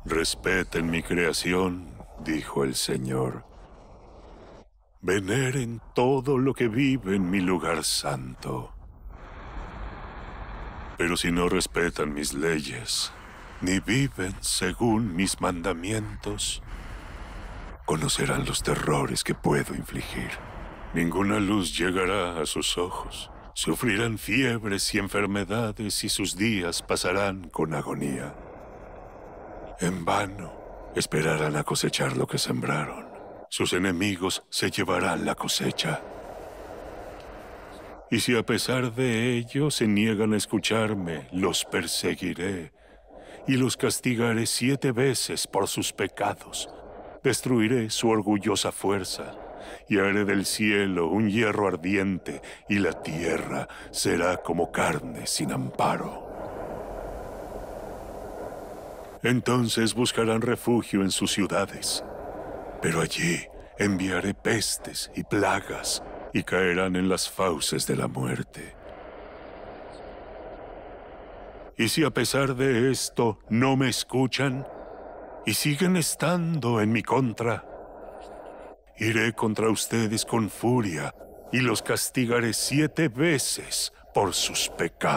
Respeten mi creación, dijo el Señor. Veneren todo lo que vive en mi lugar santo. Pero si no respetan mis leyes, ni viven según mis mandamientos, conocerán los terrores que puedo infligir. Ninguna luz llegará a sus ojos. Sufrirán fiebres y enfermedades y sus días pasarán con agonía. En vano esperarán a cosechar lo que sembraron. Sus enemigos se llevarán la cosecha. Y si a pesar de ello se niegan a escucharme, los perseguiré y los castigaré 7 veces por sus pecados. Destruiré su orgullosa fuerza y haré del cielo un hierro ardiente y la tierra será como carne sin amparo. Entonces buscarán refugio en sus ciudades, pero allí enviaré pestes y plagas y caerán en las fauces de la muerte. Y si a pesar de esto no me escuchan y siguen estando en mi contra, iré contra ustedes con furia y los castigaré 7 veces por sus pecados.